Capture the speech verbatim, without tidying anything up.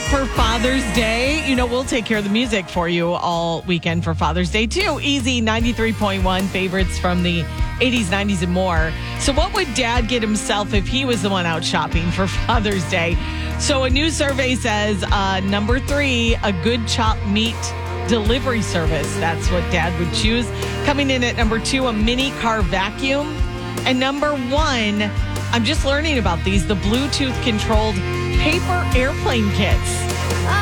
for Father's Day. You know, we'll take care of the music for you all weekend for Father's Day, too. Easy ninety-three point one favorites from the eighties, nineties, and more. So what would Dad get himself if he was the one out shopping for Father's Day? So a new survey says uh, number three, a good chopped meat delivery service. That's what Dad would choose. Coming in at number two, a mini car vacuum. And number one, I'm just learning about these, the Bluetooth controlled paper airplane kits.